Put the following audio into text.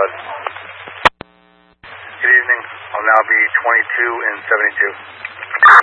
bud. Good evening. I'll now be 22 and 72.